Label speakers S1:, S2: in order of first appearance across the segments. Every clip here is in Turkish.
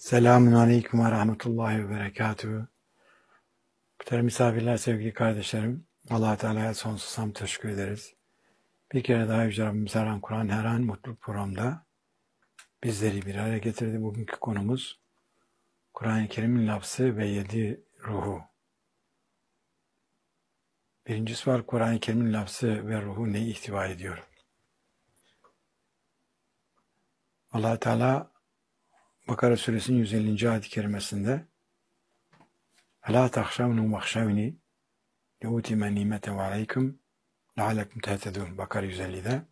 S1: Selamun Aleyküm ve Rahmetullahi ve Berekatühü. Muhterem misafirler, sevgili kardeşlerim, Allah-u Teala'ya sonsuz hamd teşekkür ederiz. Bir kere daha Yüce Rabbimiz her an Kur'an, her an mutlu programda bizleri bir araya getirdi. Bugünkü konumuz Kur'an-ı Kerim'in lafzı ve 7 ruhu. Birincisi var, Kur'an-ı Kerim'in lafzı ve ruhu neyi ihtiva ediyor? Allah-u Teala Bakara Suresinin 150. ayet-i kerimesinde "Alâ tahşavnû mahşavni leûtime nimete ve aleyküm leallekum tehtedûn." Bakara 150'de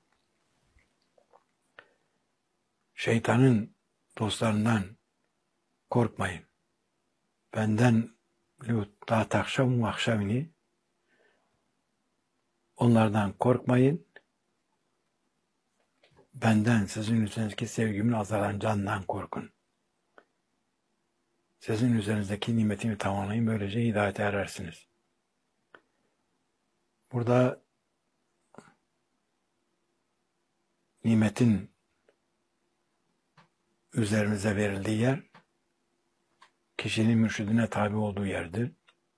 S1: şeytanın dostlarından korkmayın. Benden la tahşavnû mahşavni, onlardan korkmayın. Benden, sizin üzerinizdeki sevgimin azalacağından korkun. Sizin üzerinizdeki nimetimi tamamlayın, böylece hidayete erersiniz. Burada nimetin üzerimize verildiği yer, kişinin mürşidine tabi olduğu yerdir.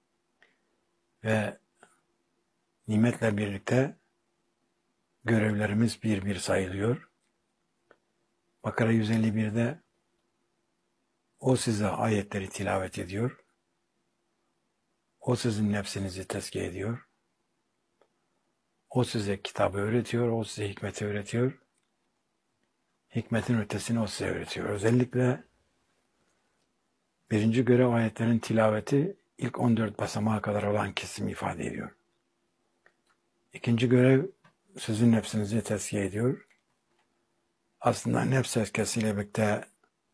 S1: Ve nimetle birlikte görevlerimiz bir bir sayılıyor. Bakara 151'de o size ayetleri tilavet ediyor. O sizin nefsinizi tezkiye ediyor. O size kitabı öğretiyor. O size hikmeti öğretiyor. Hikmetin ötesini o size öğretiyor. Özellikle birinci görev ayetlerin tilaveti ilk 14 basamağa kadar olan kesim ifade ediyor. İkinci görev sizin nefsinizi tezkiye ediyor. Aslında nefs tezkiyesiyle birlikte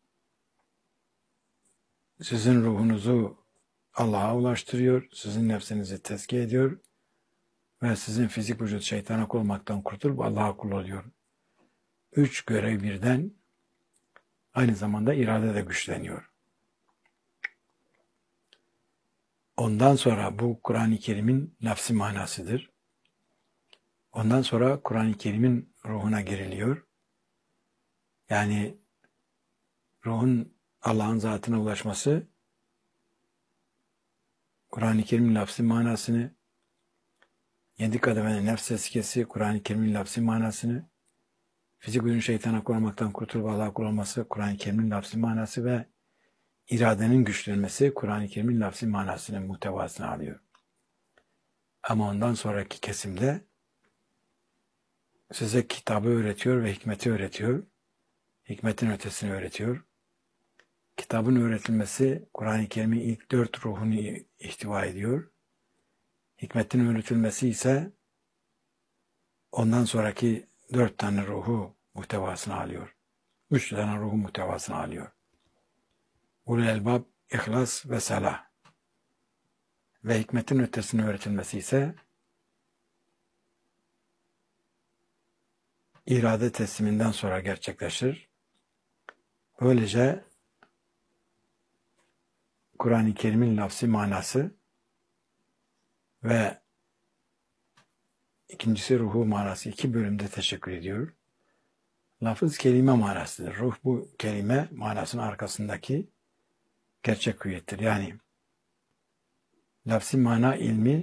S1: sizin ruhunuzu Allah'a ulaştırıyor, sizin nefsinizi tezkiye ediyor ve sizin fizik vücut şeytana kul olmaktan kurtulup Allah'a kul oluyor. 3 görev birden, aynı zamanda irade de güçleniyor. Ondan sonra bu Kur'an-ı Kerim'in lafzi manasıdır. Ondan sonra Kur'an-ı Kerim'in ruhuna giriliyor. Yani ruhun Allah'ın zatına ulaşması, Kur'an-ı Kerim'in lafzi manasını, 7 kademenin nefs tezkiyesi, Kur'an-ı Kerim'in lafzi manasını, fizik vücut şeytana kul olmaktan kurtulup Allah'a kul olması, Kur'an-ı Kerim'in lafzi manası ve iradenin güçlenmesi, Kur'an-ı Kerim'in lafzi manasının muhtevasını alıyor. Ama ondan sonraki kesimde size kitabı öğretiyor ve hikmeti öğretiyor. Hikmetin ötesini öğretiyor. Kitabın öğretilmesi Kur'an-ı Kerim'in ilk 4 ruhunu ihtiva ediyor. Hikmetin öğretilmesi ise ondan sonraki 4 tane ruhu muhtevasını alıyor. 3 tane ruhu muhtevasını alıyor. Ulul elbab, ihlas ve salah. Ve hikmetin ötesini öğretilmesi ise irade tesliminden sonra gerçekleşir. Böylece Kur'an-ı Kerim'in lafzi manası ve ikincisi ruhu manası 2 bölümde teşekkür ediyor. Lafız kelime manasıdır. Ruh bu kelime manasının arkasındaki gerçek hüviyettir. Yani lafzi mana ilmi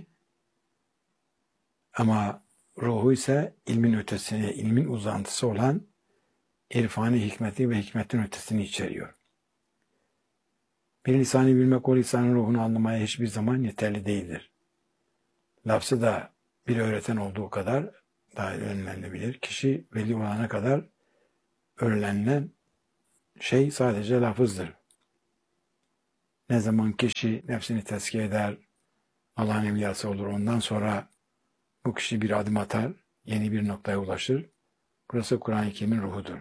S1: ama ruhu ise ilmin ötesini, ilmin uzantısı olan irfani hikmeti ve hikmetin ötesini içeriyor. Bir lisanı bilmek o lisanın ruhunu anlamaya hiçbir zaman yeterli değildir. Lafzı da bir öğreten olduğu kadar daha öğrenilebilir. Kişi veli olana kadar öğrenilen şey sadece lafızdır. Ne zaman kişi nefsini tezkiye eder, Allah'ın evliyası olur, ondan sonra bu kişi bir adım atar, yeni bir noktaya ulaşır. Burası Kur'an-ı Kerim'in ruhudur.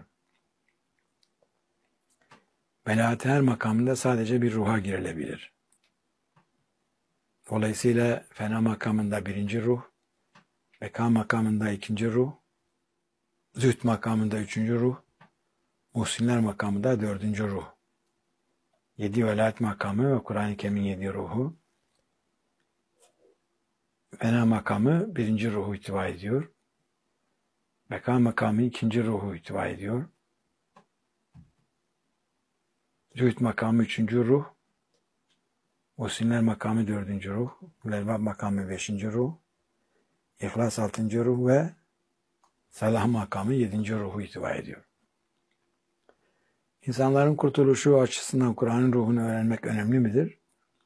S1: Belaat her makamında sadece bir ruha girilebilir. Dolayısıyla fena makamında birinci ruh, beka makamında ikinci ruh, zühd makamında üçüncü ruh, muhsinler makamında dördüncü ruh. 7 velayet makamı ve Kur'an-ı Kerim'in 7 ruhu. Fena makamı birinci ruhu ihtiva ediyor. Beka makamı ikinci ruhu ihtiva ediyor. Zühd makamı 3. ruh, Muhsinler makamı 4. ruh, Elbab makamı 5. ruh, İhlas 6. ruh ve Salah makamı 7. ruhu ihtiva ediyor. İnsanların kurtuluşu açısından Kur'an'ın ruhunu öğrenmek önemli midir?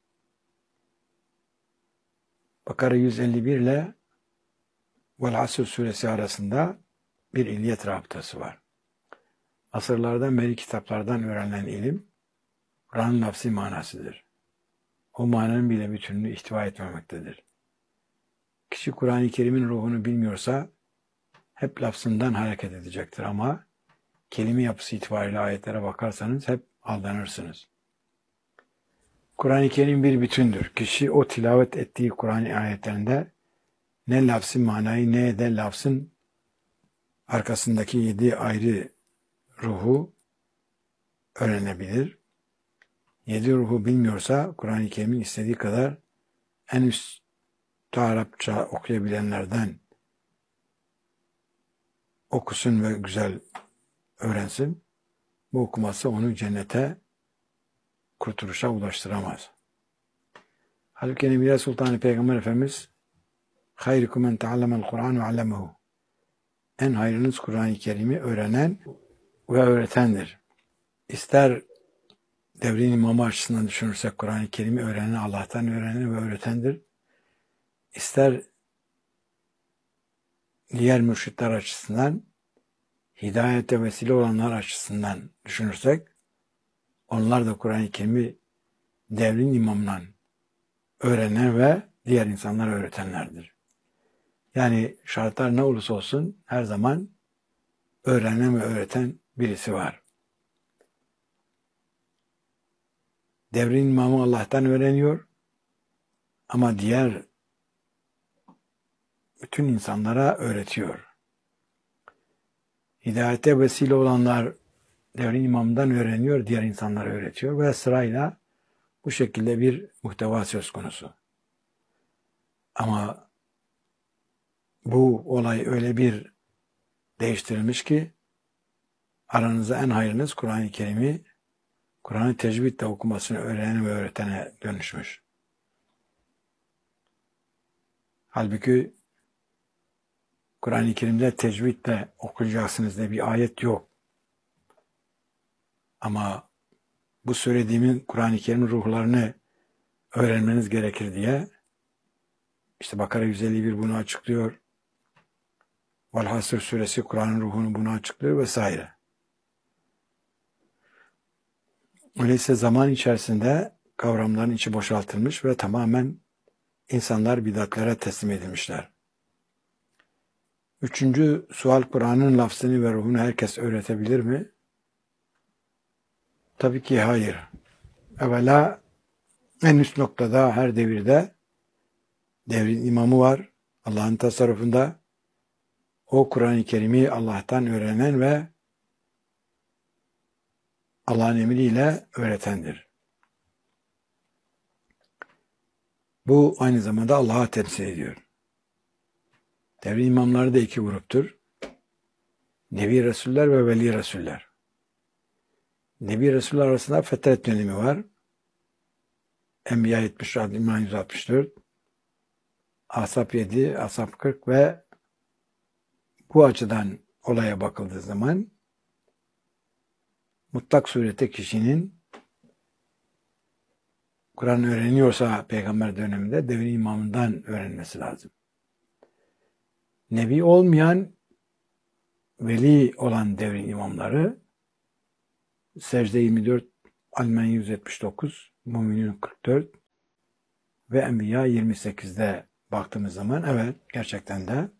S1: Bakara 151 ile Vel Asr suresi arasında bir illiyet rabıtası var. Asırlardan beri kitaplardan öğrenilen ilim, Kur'an'ın lafzi manasıdır. O mananın bile bütününü ihtiva etmemektedir. Kişi Kur'an-ı Kerim'in ruhunu bilmiyorsa hep lafzından hareket edecektir ama kelime yapısı itibariyle ayetlere bakarsanız hep aldanırsınız. Kur'an-ı Kerim bir bütündür. Kişi o tilavet ettiği Kur'an ayetlerinde ne lafzı manayı ne de lafzın arkasındaki 7 ayrı ruhu öğrenebilir. 7 ruhu bilmiyorsa Kur'an-ı Kerim'in istediği kadar en üst Arapça okuyabilenlerden okusun ve güzel öğrensin. Bu okuması onu cennete, kurtuluşa ulaştıramaz. Halbuki Nebiye Sultan Peygamber Efendimiz hayrukum men ta'allemel Kur'an ve allemehu. En hayrınız Kur'an-ı Kerim'i öğrenen ve öğretendir. İster devrin imamı açısından düşünürsek Kur'an-ı Kerim'i öğrenen Allah'tan öğrenen ve öğretendir. İster diğer mürşitler açısından hidayete vesile olanlar açısından düşünürsek onlar da Kur'an-ı Kerim'i devrin imamından öğrenen ve diğer insanlara öğretenlerdir. Yani şartlar ne olursa olsun her zaman öğrenen ve öğreten birisi var. Devrin imamı Allah'tan öğreniyor ama diğer bütün insanlara öğretiyor. Hidayete vesile olanlar devrin imamından öğreniyor, diğer insanlara öğretiyor ve sırayla bu şekilde bir muhteva söz konusu. Ama bu olay öyle bir değiştirilmiş ki aranızda en hayırlınız Kur'an-ı Kerim'i Kur'an-ı tecvidle okumasını öğrenen ve öğretene dönüşmüş. Halbuki Kur'an-ı Kerim'de tecvidle okuyacaksınız diye bir ayet yok. Ama bu söylediğimin Kur'an-ı Kerim'in ruhlarını öğrenmeniz gerekir diye işte Bakara 151 bunu açıklıyor. Vel-Hasr suresi Kur'an'ın ruhunu bunu açıklıyor vesaire. Öyleyse zaman içerisinde kavramların içi boşaltılmış ve tamamen insanlar bidatlara teslim edilmişler. 3. sual, Kur'an'ın lafzını ve ruhunu herkes öğretebilir mi? Tabii ki hayır. Evvela en üst noktada her devirde devrin imamı var. Allah'ın tasarrufunda o Kur'an-ı Kerim'i Allah'tan öğrenen ve Allah'ın emriyle öğretendir. Bu aynı zamanda Allah'a temsil ediyor. Devrin imamları da 2 gruptur. Nebi Resuller ve Veli Resuller. Nebi Resuller arasında fetret dönemi var. Enbiya 74, İmran 164, Ashab 7, Ashab 40 ve bu açıdan olaya bakıldığı zaman mutlak surette kişinin Kur'an öğreniyorsa peygamber döneminde devrin imamından öğrenmesi lazım. Nebi olmayan veli olan devrin imamları Secde 24, Almen 179, Müminun 44 ve Enbiya 28'de baktığımız zaman evet gerçekten de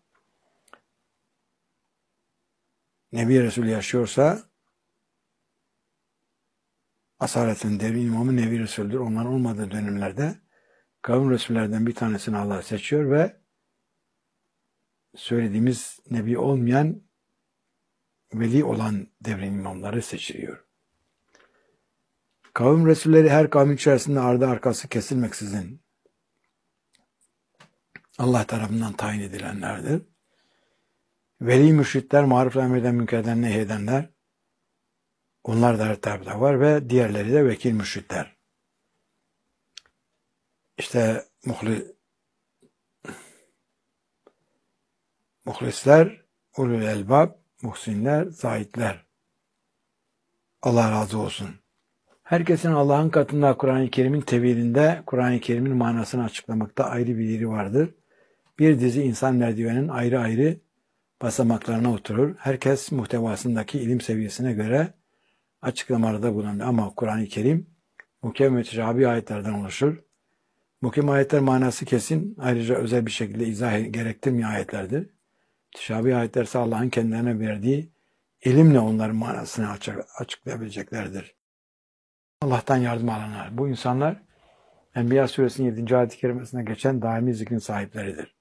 S1: Nebi Resul yaşıyorsa asaletin devrin imamı Nebi Resul'dür. Onların olmadığı dönemlerde kavim Resullerden bir tanesini Allah seçiyor ve söylediğimiz Nebi olmayan veli olan devrin imamları seçiliyor. Kavim Resulleri her kavmin içerisinde ardı arkası kesilmeksizin Allah tarafından tayin edilenlerdir. Veli mürşitler, maruf emreden münkerden nehyedenler, Onlar da her tarafta var ve diğerleri de vekil mürşitler. İşte muhlisler, ulul elbab, muhsinler, zahitler. Allah razı olsun. Herkesin Allah'ın katında Kur'an-ı Kerim'in tevilinde, Kur'an-ı Kerim'in manasını açıklamakta ayrı bir yeri vardır. Bir dizi insan merdivenin ayrı ayrı basamaklarına oturur. Herkes muhtevasındaki ilim seviyesine göre açıklamalarda bulunur. Ama Kur'an-ı Kerim muhkem ve müteşabih ayetlerden oluşur. Muhkem ayetler manası kesin, ayrıca özel bir şekilde izah gerektirmeyen ayetlerdir. Müteşabih ayetler ise Allah'ın kendilerine verdiği ilimle onların manasını açıklayabileceklerdir. Allah'tan yardım alanlar. Bu insanlar Enbiya suresinin 7. ayet-i kerimesine geçen daimi zikrin sahipleridir.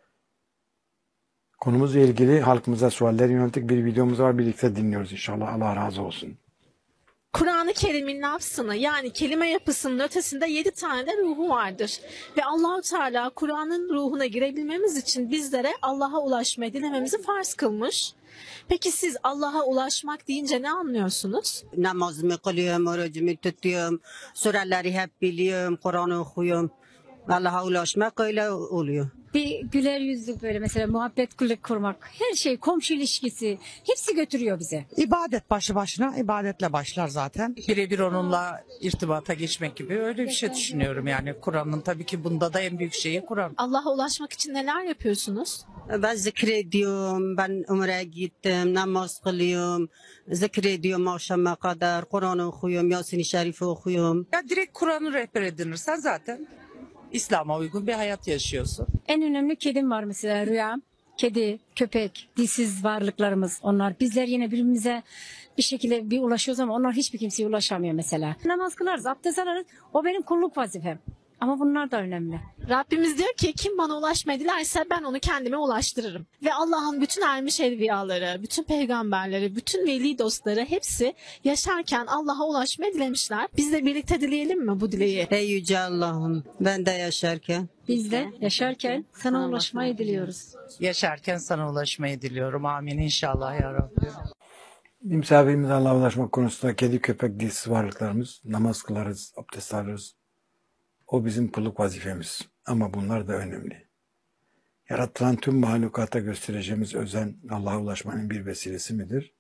S1: Konumuzla ilgili halkımıza sualler yönelttik bir videomuz var. Birlikte dinliyoruz inşallah. Allah razı olsun.
S2: Kur'an-ı Kerim'in lafzını yani kelime yapısının ötesinde 7 tane de ruhu vardır. Ve Allahu Teala Kur'an'ın ruhuna girebilmemiz için bizlere Allah'a ulaşmayı dilememizi farz kılmış. Peki siz Allah'a ulaşmak deyince ne anlıyorsunuz?
S3: Namazımı kılıyorum, orucumu tutuyorum, sureleri hep biliyorum, Kur'an okuyorum. Allah'a ulaşmak öyle oluyor.
S4: Bir güler yüzlü böyle mesela muhabbet kurmak, her şey komşu ilişkisi hepsi götürüyor bize.
S5: İbadet başlı başına ibadetle başlar zaten.
S6: Birebir onunla irtibata geçmek gibi öyle bir şey düşünüyorum yani. Kur'an'ın tabii ki bunda da en büyük şeyi Kur'an.
S2: Allah'a ulaşmak için neler yapıyorsunuz?
S3: Ben zikrediyorum, ben umreye gittim, namaz kılıyorum, zikrediyorum akşama kadar, Kur'an okuyorum, Yasin-i Şerif okuyorum.
S6: Ya direkt Kur'an'ı rehber edinirsen zaten İslam'a uygun bir hayat yaşıyorsun.
S4: En önemli kedim var mesela rüyam. Kedi, köpek, dilsiz varlıklarımız onlar. Bizler yine birbirimize bir şekilde bir ulaşıyoruz ama onlar hiçbir kimseye ulaşamıyor mesela. Namaz kılarız, abdest alırız. O benim kulluk vazifem. Ama bunlar da önemli.
S2: Rabbimiz diyor ki kim bana ulaşmayı dilerse ben onu kendime ulaştırırım. Ve Allah'ın bütün ermiş evliyaları, bütün peygamberleri, bütün veli dostları hepsi yaşarken Allah'a ulaşmayı dilemişler. Biz de birlikte dileyelim mi bu dileği?
S3: Ey Yüce Allah'ım, ben de yaşarken
S4: Biz de yaşarken sana ulaşmayı diliyoruz.
S6: Yaşarken sana ulaşmayı diliyorum. Amin inşallah ya Rabbi.
S1: Misafirimize Allah'a ulaşmak konusunda kedi, köpek, dilsiz varlıklarımız, namaz kılarız, abdest alırız. O bizim kulluk vazifemiz. Ama bunlar da önemli. Yaratılan tüm mahlukata göstereceğimiz özen Allah'a ulaşmanın bir vesilesi midir?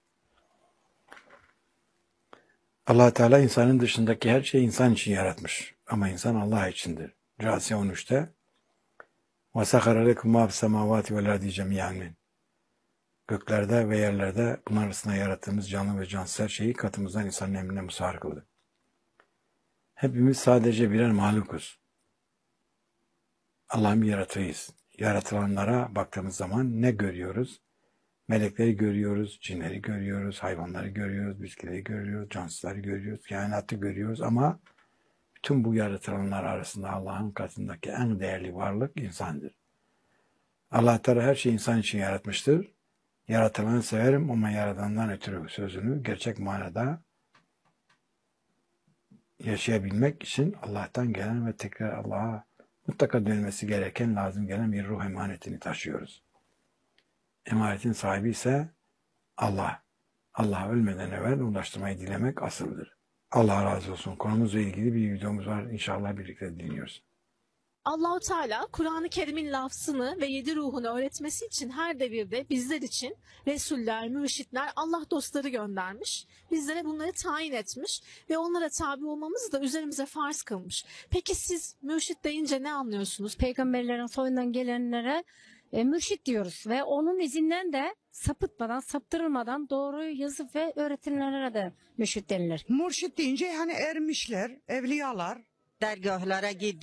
S1: Allah Teala insanın dışındaki her şeyi insan için yaratmış. Ama insan Allah içindir. Câsiye 13'te وَسَخَرَ لَكُمْ مَا فِي السَّمَاوَاتِ وَالْاَرْضِ جَمِيعًا. Göklerde ve yerlerde bunlar arasında yarattığımız canlı ve cansız her şeyi katımızdan insanın emrine musahhar kıldı. Hepimiz sadece birer mahlukuz. Allah'ın bir yaratığıyız. Yaratılanlara baktığımız zaman ne görüyoruz? Melekleri görüyoruz, cinleri görüyoruz, hayvanları görüyoruz, bitkileri görüyoruz, cansızları görüyoruz, kainatı görüyoruz ama bütün bu yaratılanlar arasında Allah'ın katındaki en değerli varlık insandır. Allah Teala her şeyi insan için yaratmıştır. Yaratılanı severim ama yaradandan ötürü sözünü gerçek manada yaşayabilmek için Allah'tan gelen ve tekrar Allah'a mutlaka dönmesi gereken, lazım gelen bir ruh emanetini taşıyoruz. Emanetin sahibi ise Allah. Allah ölmeden evvel ulaştırmayı dilemek asıldır. Allah razı olsun. Konumuzla ilgili bir videomuz var. İnşallah birlikte dinliyoruz.
S2: Allahu Teala Kur'an-ı Kerim'in lafzını ve 7 ruhunu öğretmesi için her devirde bizler için Resuller, mürşitler, Allah dostları göndermiş. Bizlere bunları tayin etmiş ve onlara tabi olmamızı da üzerimize farz kılmış. Peki siz mürşit deyince ne anlıyorsunuz?
S4: Peygamberlerin soyundan gelenlere mürşit diyoruz ve onun izinden de sapıtmadan, saptırılmadan doğruyu yazıp ve öğretilenlere de mürşit denilir.
S5: Mürşit deyince hani ermişler, evliyalar.
S3: dergahlara gidiyorum.